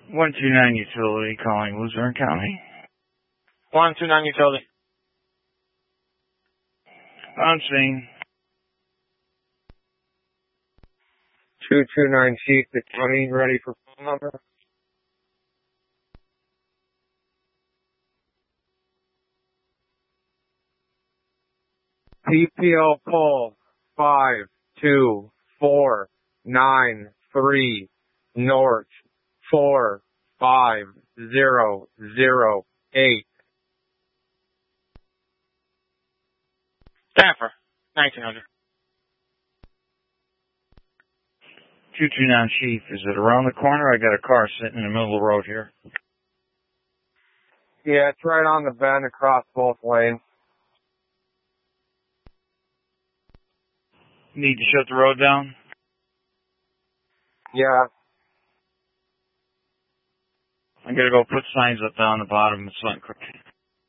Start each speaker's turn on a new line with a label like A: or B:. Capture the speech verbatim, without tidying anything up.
A: one two nine Utility calling Luzerne County.
B: one two nine Utility.
A: On scene.
C: two two nine Chief, the county ready for phone number? P P O poll five two four nine three North four five zero zero eight.
B: Stanford, nineteen hundred.
A: two two nine Chief, is it around the corner? I got a car sitting in the middle of the road here.
C: Yeah, it's right on the bend across both lanes.
A: Need to shut the road down?
C: Yeah.
A: I gotta go put signs up down the bottom. It's something quick.